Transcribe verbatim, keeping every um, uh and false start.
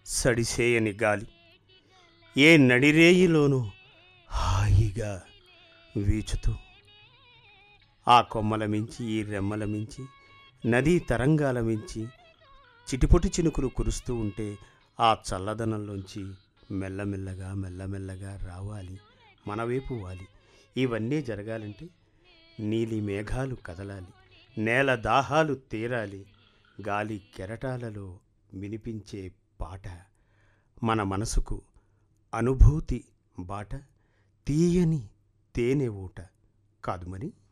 సడిసేయని గాలి ఏ నడిరేయిలోనూ హాయిగా వీచుతూ ఆ కొమ్మల మించి ఈ రెమ్మల మించి నదీ తరంగాల మించి చిటిపొటి చినుకులు కురుస్తూ ఉంటే ఆ చల్లదనంలోంచి మెల్లమెల్లగా మెల్లమెల్లగా రావాలి, మనవైపు వాలి. ఇవన్నీ జరగాలంటే నీలి మేఘాలు కదలాలి, నేల దాహాలు తీరాలి, గాలి కెరటాలలో వినిపించే పాట మన మనసుకు అనుభూతి బాట, తీయని తేనె ఊట కాదు మరి.